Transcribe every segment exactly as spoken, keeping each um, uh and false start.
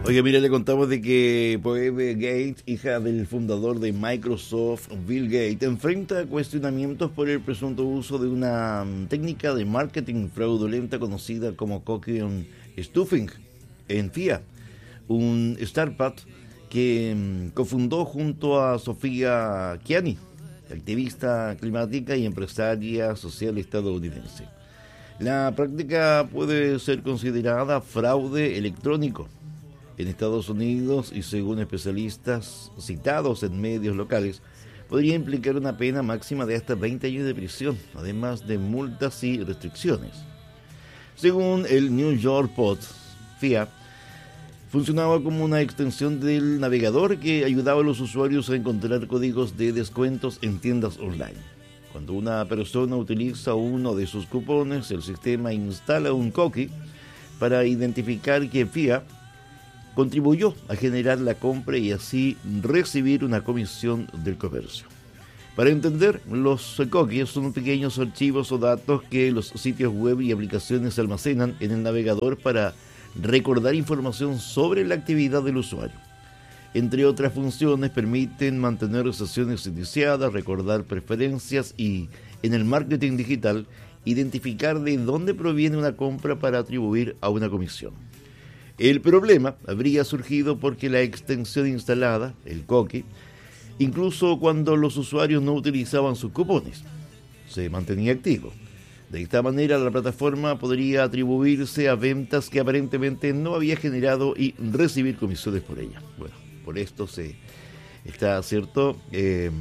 Oye, mira, le contamos de que Phoebe Gates, hija del fundador de Microsoft, Bill Gates, enfrenta cuestionamientos por el presunto uso de una técnica de marketing fraudulenta conocida como cookie stuffing en F I A, un startup que mm, cofundó junto a Sofía Chiani, activista climática y empresaria social estadounidense. La práctica puede ser considerada fraude electrónico en Estados Unidos y, según especialistas citados en medios locales, podría implicar una pena máxima de hasta veinte años de prisión, además de multas y restricciones. Según el New York Post, F I A funcionaba como una extensión del navegador que ayudaba a los usuarios a encontrar códigos de descuentos en tiendas online. Cuando una persona utiliza uno de sus cupones, el sistema instala un cookie para identificar que F I A contribuyó a generar la compra y así recibir una comisión del comercio. Para entender, los cookies son pequeños archivos o datos que los sitios web y aplicaciones almacenan en el navegador para recordar información sobre la actividad del usuario. Entre otras funciones, permiten mantener sesiones iniciadas, recordar preferencias y, en el marketing digital, identificar de dónde proviene una compra para atribuir a una comisión. El problema habría surgido porque la extensión instalada, el cookie, incluso cuando los usuarios no utilizaban sus cupones, se mantenía activo. De esta manera, la plataforma podría atribuirse a ventas que aparentemente no había generado y recibir comisiones por ella. Bueno, por esto se está, cierto, eh,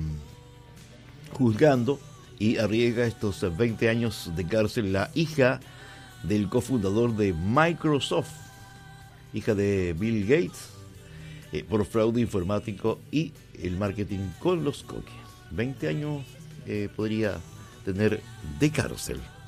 juzgando y arriesga estos veinte años de cárcel la hija del cofundador de Microsoft, hija de Bill Gates, eh, por fraude informático y el marketing con los cookies. veinte años eh, podría tener de cárcel.